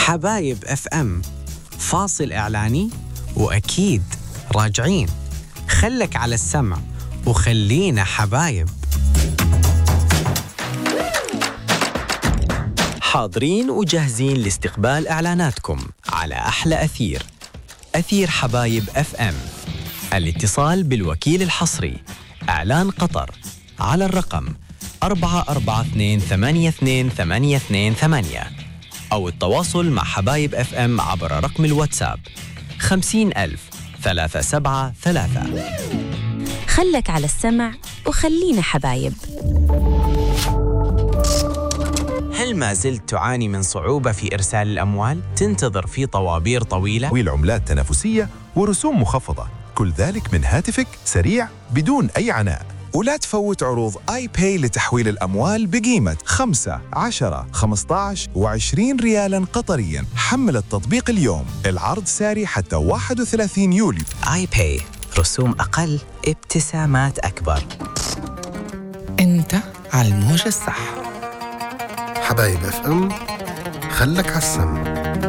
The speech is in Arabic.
حبايب اف ام، فاصل إعلاني وأكيد راجعين. خلك على السمع وخلينا حبايب. حاضرين وجاهزين لاستقبال إعلاناتكم على أحلى أثير، أثير حبايب اف ام. الاتصال بالوكيل الحصري إعلان قطر على الرقم 44282828 أو التواصل مع حبايب اف ام عبر رقم الواتساب 50373. خلك على السمع وخلينا حبايب. هل ما زلت تعاني من صعوبة في إرسال الأموال؟ تنتظر في طوابير طويلة؟ والعملات تنافسية ورسوم مخفضة، كل ذلك من هاتفك سريع بدون أي عناء. ولا تفوت عروض آي باي لتحويل الأموال بقيمة 5، 10، 15 و20 ريالاً قطرياً. حمل التطبيق اليوم، العرض ساري حتى 31 يوليو. آي باي، رسوم أقل، ابتسامات أكبر. أنت على الموجة الصح. حبايب اف ام، خلك على السمع.